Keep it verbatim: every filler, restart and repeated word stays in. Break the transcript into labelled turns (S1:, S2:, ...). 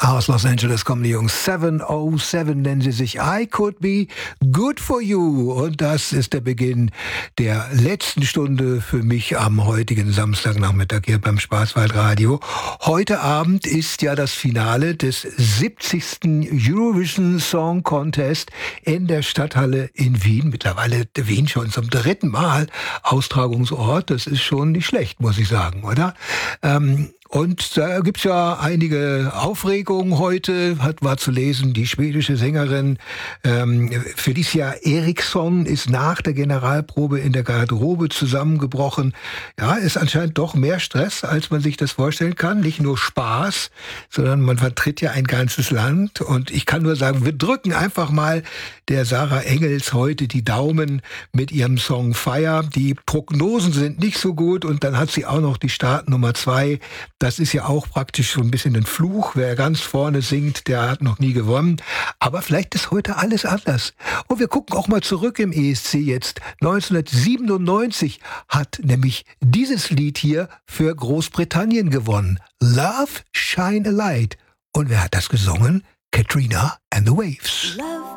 S1: Aus Los Angeles kommen die Jungs. sieben null sieben nennen sie sich. I could be good for you. Und das ist der Beginn der letzten Stunde für mich am heutigen Samstagnachmittag hier beim Schwarzwaldradio. Heute Abend ist ja das Finale des siebzigsten Eurovision Song Contest in der Stadthalle in Wien. Mittlerweile Wien schon zum dritten Mal Austragungsort. Das ist schon nicht schlecht, muss ich sagen, oder? Ähm, Und da gibt's ja einige Aufregungen heute, hat, war zu lesen, die schwedische Sängerin ähm, Felicia Eriksson ist nach der Generalprobe in der Garderobe zusammengebrochen. Ja, ist anscheinend doch mehr Stress, als man sich das vorstellen kann. Nicht nur Spaß, sondern man vertritt ja ein ganzes Land. Und ich kann nur sagen, wir drücken einfach mal der Sarah Engels heute die Daumen mit ihrem Song Fire. Die Prognosen sind nicht so gut und dann hat sie auch noch die Startnummer zwei. Das ist ja auch praktisch so ein bisschen ein Fluch. Wer ganz vorne singt, der hat noch nie gewonnen. Aber vielleicht ist heute alles anders. Und wir gucken auch mal zurück im E S C jetzt. neunzehnhundertsiebenundneunzig hat nämlich dieses Lied hier für Großbritannien gewonnen. Love, Shine a Light. Und wer hat das gesungen? Katrina and the Waves.
S2: Love.